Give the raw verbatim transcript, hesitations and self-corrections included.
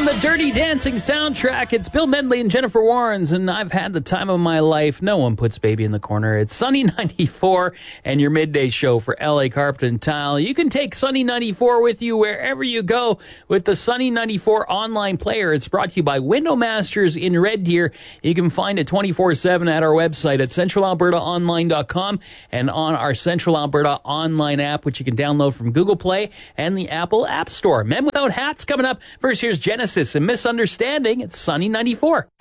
From the Dirty Dancing soundtrack, it's Bill Medley and Jennifer Warnes, and I've had the time of my life. No one puts baby in the corner. It's Sunny ninety-four and your midday show for L A Carpet and Tile. You can take Sunny ninety-four with you wherever you go with the Sunny ninety-four online player. It's brought to you by Window Masters in Red Deer. You can find it twenty-four seven at our website at central alberta online dot com and on our Central Alberta online app, which you can download from Google Play and the Apple App Store. Men Without Hats coming up. First, here's Genesis and Misunderstanding. It's Sunny ninety-four.